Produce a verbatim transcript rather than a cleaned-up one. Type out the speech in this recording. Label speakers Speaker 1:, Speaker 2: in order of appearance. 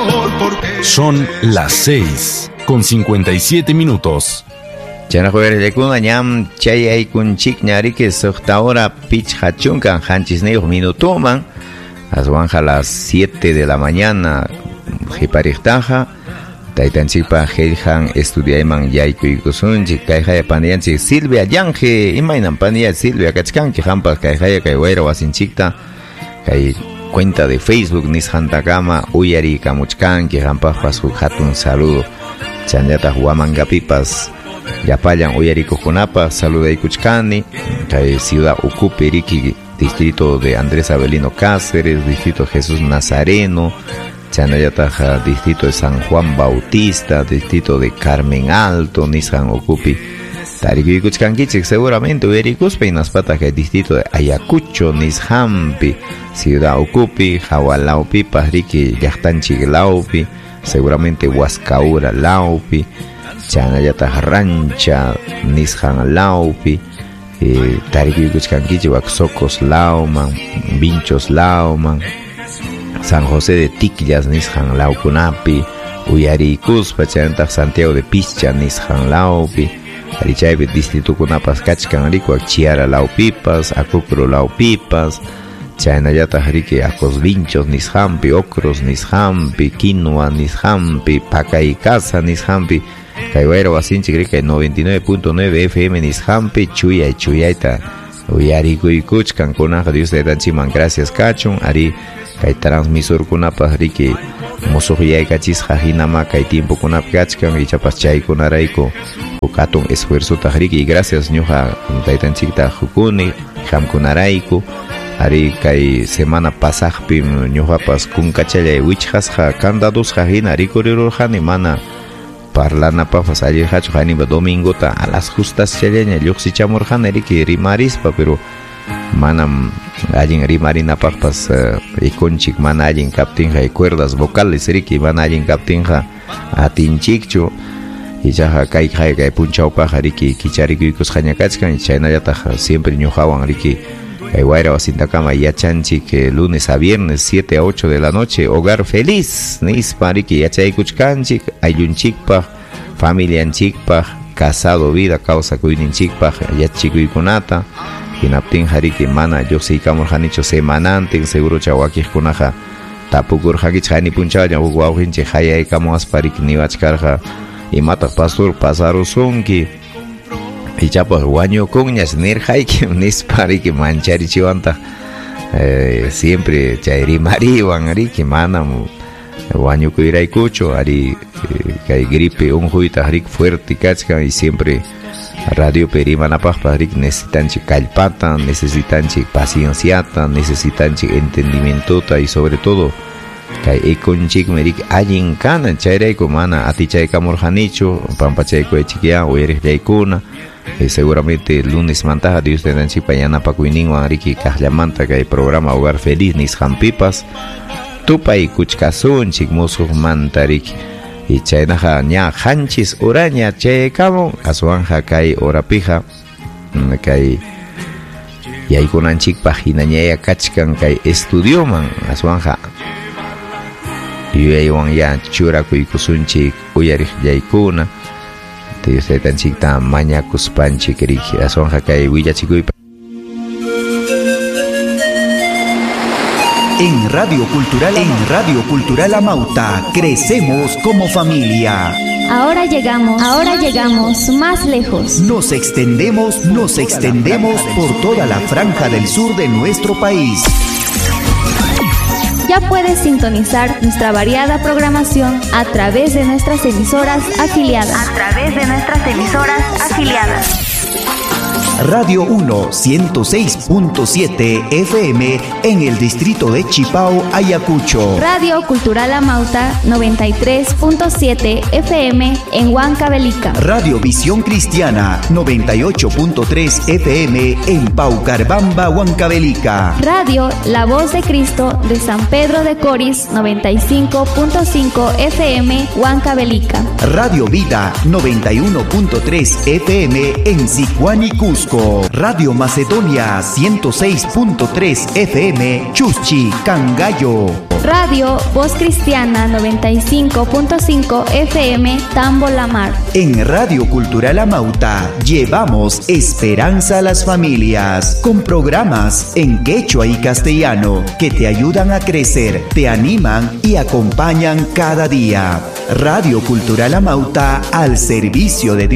Speaker 1: Son las seis con cincuenta y siete minutos.
Speaker 2: Chana jueves de kuna ñam chay ay kun chik ñari que hasta ahora pitch hachunkan hanchis neo minuto man aswanja las siete de la mañana hiparitaja taitan chipa helhan estudiaiman yaiku ikusunchi kaihaya panianchi Silvia Yange imainan pania Silvia kachkanki hampas kaihaya kaiwaira wasinchikta kai cuenta de Facebook nishantakama uyari kamuchkanki hampas hu hatun saludo chanyata huamangapipas yapayan uyarikukunapa saluda ikuchkani kay ciudad Ucupi Riki distrito de Andrés Avelino Cáceres distrito Jesús Nazareno chanayataja distrito de San Juan Bautista distrito de Carmen Alto nishan Ucupi tariku ikuchkankichik seguramente uyarikuspa inaspata kay distrito de Ayacucho nishampi ciudad Ucupi Jawalaupipas Riki llaqtanchik laupi seguramente Huascaura laupi chanayata rancha nishan laupi eh, tariku ikuchkankichik Waxocos lauman Vinchos lauman San José de Tiquillas nishan laukunapi uyarikuspa chananta Santiago de Picha nishan laupi arichaypi distrito kunapas kachkan riku Chiara laupipas Acucro laupipas chaynallata riki Acos Vinchos nishampi Ocros nishampi Quinoa nishampi Pacay Casa nishampi kaywaira wasinchik rikay noventa y nueve punto nueve F M nishampi chuyay chuyayta uyarikuykuchkan kunaqa Dios taytanchikman gracias kachun ari kay transmisor kunapas riki musuq yaykachisqa hinama kay tiempo kunapi kachkan ichapas chaykunarayku hukatun esfuerzo ta riki gracias ñuqa taytanchikta hukuni hamkunarayku ari kay semana pasaqpi ñuqapas kunkachallay wichqasqa candadosqa hina rikurirurqani mana parlanapapas arirqachu hanipa domingota a las justas challaña lluqsichamurqani riki rimarispa pero manam allin rimarinapaqpas uh, ikunchik mana allin kaptinqa cuerdas vocales riki mana allin kaptinqa atinchikchu ichaqa kay kay kay punchawpaqa riki kicharikuykusqaña kachkan chaynallataq siempre ñuqawan riki kay wayra wasintakama yachanchik eh, lunes a viernes siete a ocho de la noche hogar feliz nispa riki yachaykuchkanchik ayllunchikpaq familianchikpaq casado vida causa kuyninchikpaq yachikuykunata hinaptin hariki mana lluqsiykamurqanichu semanantin seguro chawakijkunaqa tapukurqakichik hani punchawlla huk wawqinchik hayaykamuspa riki niwachkarqa imataq pastor pasarusunki ichapas wañukunñas nirqayki nispa riki mancharichiwantaq eh, siempre chay rimariwan riki manam wañukuyraykuchu ari eh, kay gripe unquytaq riki fuerte kachkan y siempre radio perimanapaqpas riki necesitanchik kallpata necesitanchik pacienciata necesitanchik entendimientota y sobre todo kay ikunchikmi riki allin kana chayrayku mana atichaykamurqanichu pampachaykuchikya uyariqllaykuna eh, seguramente lunes mantaja Dios taytanchikpa yanapakuyninwan riki kaqllamanta kay programa Hogar Feliz nisqanpipas tupay kuchkasunchik musuqmanta riki y chaynaqa ña hanchis uraña chaykamun aswanja kay orapija kay yaykunanchikpaq hinañaya kachkan kay estudioman aswanja yuyaywan ya churakuykusunchik uyariqllaykuna Dios taytanchikta mañakuspanchik riki aswanja kay willachikuypa.
Speaker 3: En Radio Cultural, en Radio Cultural Amauta, crecemos como familia.
Speaker 4: Ahora llegamos, ahora llegamos más lejos.
Speaker 3: Nos extendemos, nos extendemos por toda la franja del sur de nuestro país.
Speaker 4: Ya puedes sintonizar nuestra variada programación a través de nuestras emisoras afiliadas. A través de nuestras emisoras afiliadas.
Speaker 3: Radio uno, ciento seis punto siete F M en el distrito de Chipao, Ayacucho.
Speaker 4: Radio Cultural Amauta noventa y tres punto siete F M en Huancavelica.
Speaker 3: Radio Visión Cristiana noventa y ocho punto tres F M en Paucarbamba, Huancavelica.
Speaker 4: Radio La Voz de Cristo de San Pedro de Coris noventa y cinco punto cinco F M Huancavelica.
Speaker 3: Radio Vida noventa y uno punto tres F M en Sicuani, Cusco. Radio Macedonia ciento seis punto tres F M Chuschi, Cangallo.
Speaker 4: Radio Voz Cristiana noventa y cinco punto cinco F M Tambo La Mar.
Speaker 3: En Radio Cultural Amauta llevamos esperanza a las familias con programas en quechua y castellano que te ayudan a crecer, te animan y acompañan cada día. Radio Cultural Amauta al servicio de Dios.